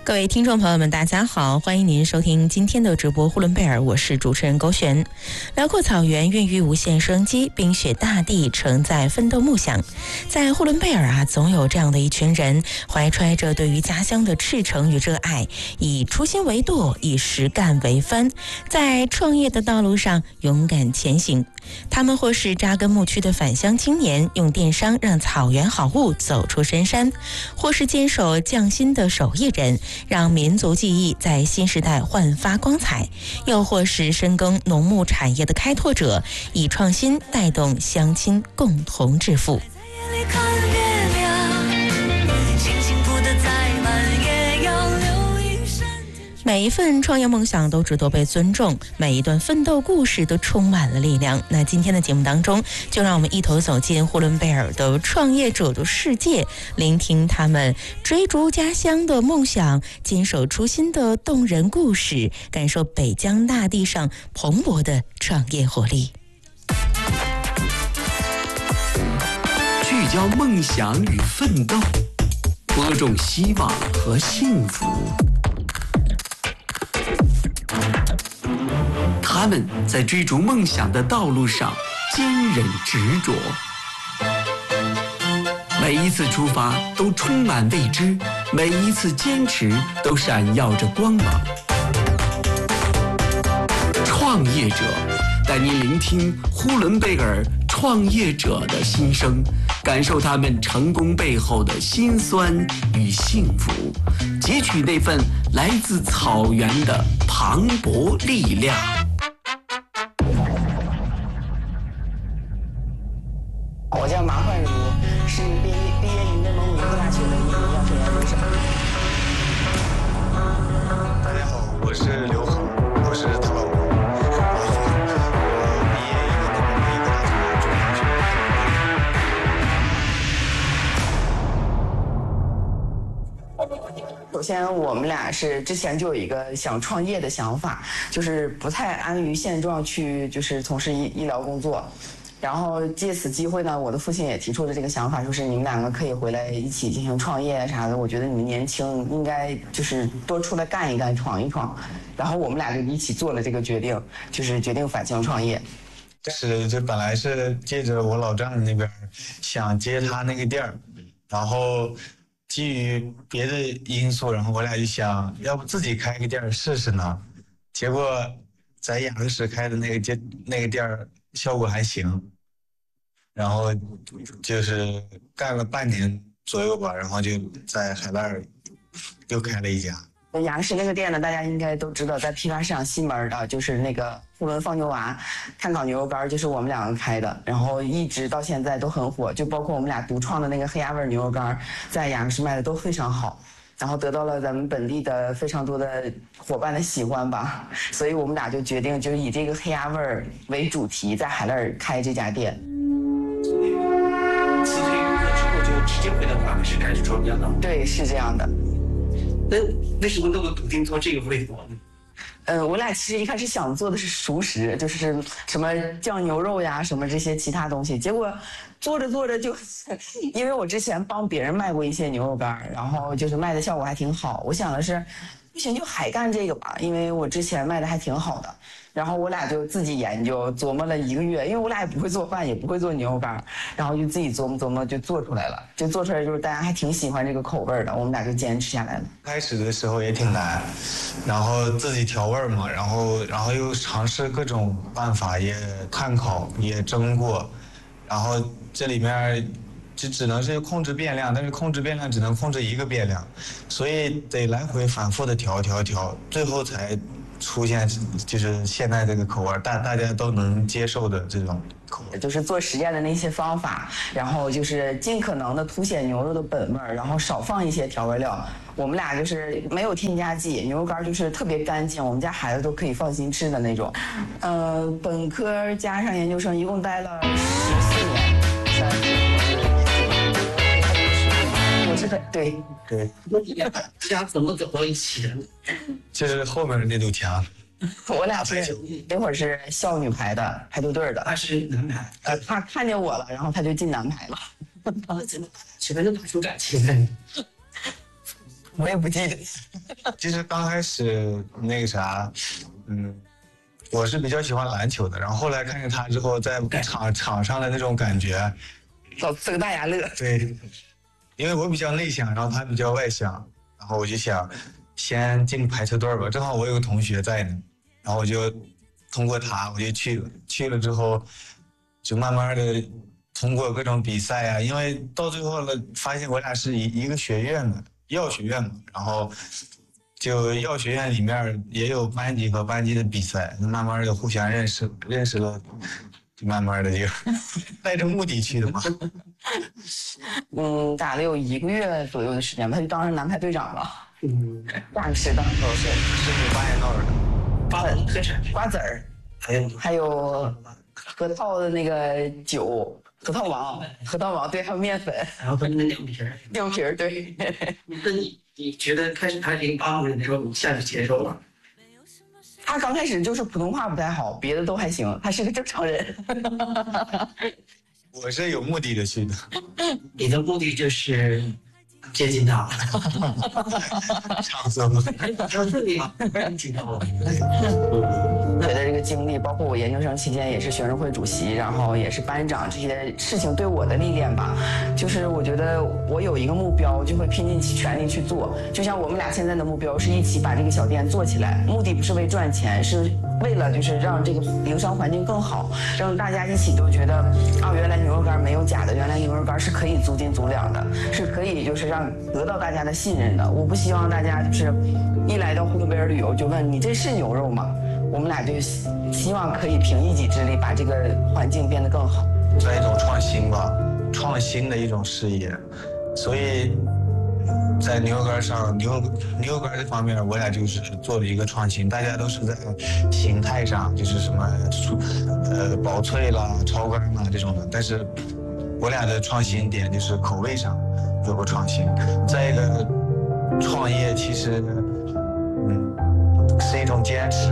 各位听众朋友们，大家好，欢迎您收听今天的直播呼伦贝尔，我是主持人勾璇。辽阔草原孕育无限生机，冰雪大地承载奋斗梦想。在呼伦贝尔总有这样的一群人，怀揣着对于家乡的赤诚与热爱，以初心为舵，以实干为帆，在创业的道路上勇敢前行。他们或是扎根牧区的返乡青年，用电商让草原好物走出深山；或是坚守匠心的手艺人，让民族技艺在新时代焕发光彩；又或是深耕农牧产业的开拓者，以创新带动乡亲共同致富。每一份创业梦想都值得被尊重，每一段奋斗故事都充满了力量。那今天的节目当中，就让我们一同走进呼伦贝尔的创业者的世界，聆听他们追逐家乡的梦想，坚守初心的动人故事，感受北疆大地上蓬勃的创业活力。 聚焦梦想与奋斗，播种希望和幸福。他们在追逐梦想的道路上坚韧执着，每一次出发都充满未知，每一次坚持都闪耀着光芒。创业者带您聆听呼伦贝尔创业者的心声，感受他们成功背后的辛酸与幸福，汲取那份来自草原的磅礴力量。 我叫马焕茹，是毕业于内蒙古科大学的一名药学研究生。 大家好，我是刘恒，我是他老公。我毕业于内蒙古医科大学中医学。 首先，我们俩是之前就有一个想创业的想法，就是不太安于现状去就是从事医疗工作。然后借此机会呢，我的父亲也提出了这个想法，就是你们两个可以回来一起进行创业啥的。我觉得你们年轻，应该就是多出来干一干，闯一闯。然后我们俩就一起做了这个决定，就是决定返乡创业。 就本来是借着我老丈人那边想接他那个店儿，然后基于别的因素，然后我俩就想要不自己开个店儿试试呢。结果在雅克石开的那个店儿效果还行，然后就是干了半年左右吧，然后就在海拉尔又开了一家。 雅克石那个店呢，大家应该都知道，在批发市场西门的，就是那个呼伦放牛娃炭烤牛肉干，就是我们两个开的，然后一直到现在都很火，就包括我们俩独创的那个黑鸭味牛肉干，在雅克石卖的都非常好。然后得到了咱们本地的非常多的伙伴的喜欢吧，所以我们俩就决定就是以这个黑鸭味儿为主题，在海拉尔开这家店。 辞退游客之后就直接回到雅克石开始创业了。 对，是这样的。 那为什么那么笃定做这个味道呢？ 我俩其实一开始想做的是熟食，就是什么酱牛肉呀，什么这些其他东西。结果做着做着就，因为我之前帮别人卖过一些牛肉干，然后就是卖的效果还挺好。我想的是，不行就海干这个吧，因为我之前卖的还挺好的。然后我俩就自己研究琢磨了1个月，因为我俩也不会做饭，也不会做牛肉干，然后就自己琢磨琢磨就做出来了。就做出来就是大家还挺喜欢这个口味的，我们俩就坚持下来了。 开始的时候也挺难，然后自己调味嘛，然后又尝试各种办法，也炭烤也蒸过，然后这里面就只能是控制变量，但是控制变量只能控制1个变量，所以得来回反复的调，最后才出现就是现在这个口味，大家都能接受的这种口味。 就是做实验的那些方法，然后就是尽可能的凸显牛肉的本味，然后少放一些调味料。我们俩就是没有添加剂，牛肉干就是特别干净，我们家孩子都可以放心吃的那种。本科加上研究生一共待了14年。对， 家怎么走到一起的？ 就是后面的那堵墙。 我俩是那会儿是校女排的，排球队的。 他是男排。 他看见我了，然后他就进男排了。 怎么喜欢就打出感情来？ 我也不记得。 其实刚开始那个啥，我是比较喜欢篮球的，然后后来看见他之后，在场上的那种感觉， 老呲个大牙乐。 对，因为我比较内向，然后他比较外向，然后我就想先进排球队吧，正好我有个同学在呢，然后我就通过他我就去了之后，就慢慢的通过各种比赛啊，因为到最后了发现我俩是一个学院的药学院嘛，然后就药学院里面也有班级和班级的比赛，慢慢的互相认识了，就慢慢的就带着目的去的嘛。 打了有1个月左右的时间吧，他就当上男排队长了。大适当都是你发现到了瓜子儿，还有核桃的那个酒，核桃王，对，还有面粉， 然后跟那凉皮儿，对。 那你觉得开始他08年的时候，你下去接受了？ 他刚开始就是普通话不太好，别的都还行，他是个正常人。 我是有目的的去的。 你的目的就是接近他， 差不多。 这里挺好。 觉得这个经历，包括我研究生期间也是学生会主席，然后也是班长，这些事情对我的历练吧，就是我觉得我有一个目标，就会拼尽全力去做。就像我们俩现在的目标是一起把这个小店做起来，目的不是为赚钱，是为了就是让这个营商环境更好，让大家一起都觉得啊，原来牛肉干没有假的，原来牛肉干是可以足斤足两的，是可以就是让得到大家的信任的。我不希望大家就是一来到呼伦贝尔旅游就问你这是牛肉吗？我们俩就希望可以凭一己之力把这个环境变得更好， 算一种创新吧，创新的一种事业。所以在牛肉干上，牛肉干这方面，我俩就是做了一个创新。大家都是在形态上，就是什么薄脆啦、超干啦这种的，但是我俩的创新点就是口味上有个创新。再一个，创业其实是一种坚持。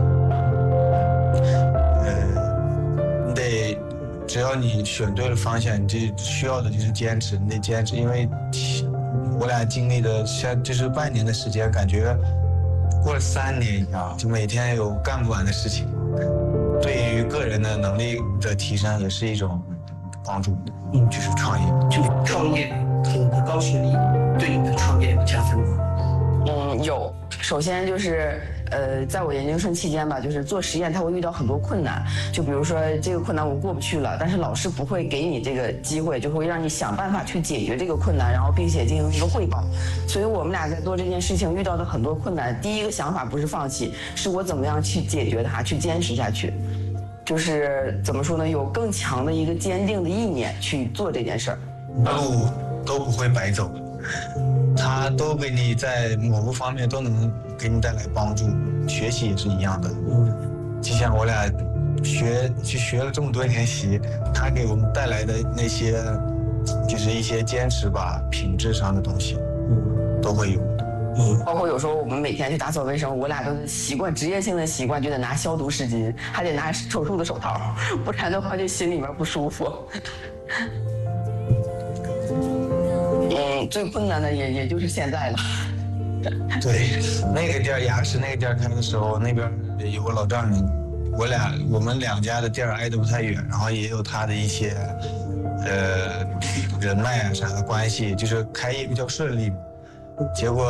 你得，只要你选对了方向，你这需要的就是坚持，你得坚持。因为我俩经历的就是半年的时间，感觉过了3年一样，就每天有干不完的事情。对于个人的能力的提升也是一种帮助。就是创业， 就创业和你的高学历对你的创业有加分吗？ 有。首先就是在我研究生期间吧，就是做实验，他会遇到很多困难。就比如说这个困难我过不去了，但是老师不会给你这个机会，就会让你想办法去解决这个困难，然后并且进行一个汇报。所以我们俩在做这件事情遇到的很多困难，第一个想法不是放弃，是我怎么样去解决它，去坚持下去。就是怎么说呢，有更强的一个坚定的意念去做这件事儿。 路都不会白走，它都给你在某个方面都能给你带来帮助。学习也是一样的，就像我俩学了这么多年习，它给我们带来的那些就是一些坚持吧，品质上的东西，都会有。 包括有时候我们每天去打扫卫生，我俩都职业性的习惯就得拿消毒湿巾，还得拿手术的手套，不然的话就心里面不舒服。最困难的也就是现在了。 对，那个店雅士那个店开的时候，那边有个老丈人，我们两家的店挨得不太远，然后也有他的一些人脉啊啥的关系，就是开业比较顺利。结果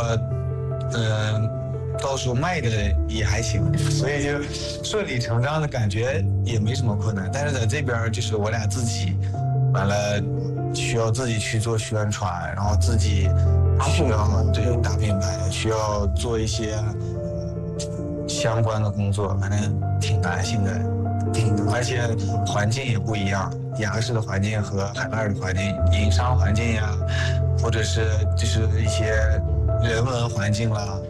到时候卖的也还行，所以就顺理成章的感觉也没什么困难。但是在这边就是我俩自己完了需要自己去做宣传，然后自己需要打品牌，需要做一些相关的工作，反正挺难现在，而且环境也不一样，雅士的环境和海拉尔的环境，营商环境呀，或者是就是一些人文环境啦，